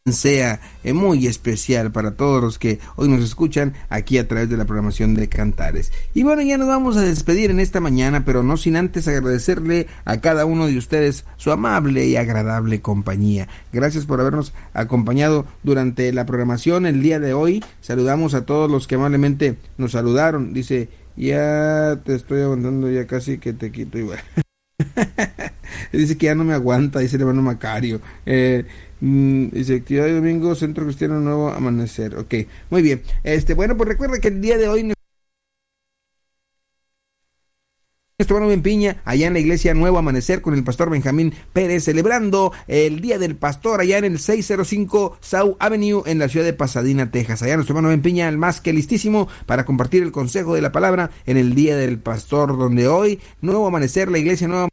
sea muy especial para todos los que hoy nos escuchan aquí a través de la programación de Cantares. Y bueno, ya nos vamos a despedir en esta mañana, pero no sin antes agradecerle a cada uno de ustedes su amable y agradable compañía. Gracias por habernos acompañado durante la programación el día de hoy. Saludamos a todos los que amablemente nos saludaron. Dice, ya te estoy aguantando, ya casi que te quito igual. Dice que ya no me aguanta, dice el hermano Macario. Dice actividad de domingo, Centro Cristiano Nuevo Amanecer. Ok, muy bien. Bueno, pues recuerda que el día de hoy nuestro hermano Ben Piña, allá en la iglesia Nuevo Amanecer con el pastor Benjamín Pérez, celebrando el Día del Pastor allá en el 605 South Avenue en la ciudad de Pasadena, Texas. Allá nuestro hermano Ben Piña, el más que listísimo para compartir el consejo de la palabra en el Día del Pastor, donde hoy Nuevo Amanecer, la iglesia Nueva